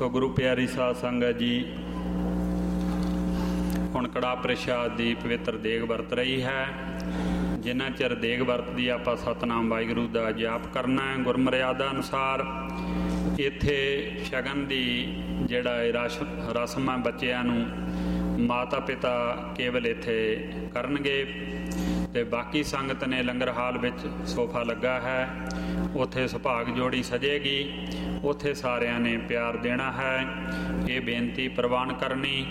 ਸੋ ਗੁਰੂ ਪਿਆਰੀ ਸਾਧ ਸੰਗਤ ਜੀ, ਹੁਣ ਕੜਾਹ ਪ੍ਰਸ਼ਾਦ ਦੀ ਪਵਿੱਤਰ ਦੇਗ ਵਰਤ ਰਹੀ ਹੈ। ਜਿੰਨਾ ਚਿਰ ਦੇਗ ਵਰਤਦੀ ਆਪਾਂ ਸਤਿਨਾਮ ਵਾਹਿਗੁਰੂ ਦਾ ਜਾਪ ਕਰਨਾ ਹੈ ਗੁਰਮਰਿਆਦਾ ਅਨੁਸਾਰ। ਇੱਥੇ ਸ਼ਗਨ ਦੀ ਜਿਹੜਾ ਰਸਮ ਹੈ, ਬੱਚਿਆਂ ਨੂੰ ਮਾਤਾ ਪਿਤਾ ਕੇਵਲ ਇੱਥੇ ਕਰਨਗੇ ਅਤੇ ਬਾਕੀ ਸੰਗਤ ਨੇ ਲੰਗਰ ਹਾਲ ਵਿੱਚ ਸੋਫਾ ਲੱਗਾ ਹੈ, ਉੱਥੇ ਸੁਭਾਗ ਜੋੜੀ ਸਜੇਗੀ, ਉੱਥੇ ਸਾਰਿਆਂ ਨੇ ਪਿਆਰ ਦੇਣਾ ਹੈ। ਇਹ ਬੇਨਤੀ ਪ੍ਰਵਾਨ ਕਰਨੀ